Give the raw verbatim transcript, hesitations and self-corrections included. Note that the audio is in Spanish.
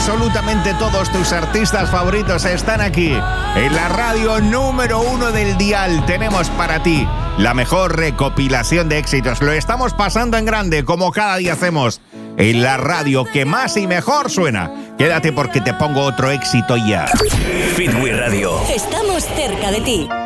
absolutamente todos tus artistas favoritos están aquí. En la radio número uno del dial tenemos para ti la mejor recopilación de éxitos. Lo estamos pasando en grande, como cada día hacemos, en la radio que más y mejor suena. Quédate porque te pongo otro éxito ya. Fitwi Radio. Estamos cerca de ti.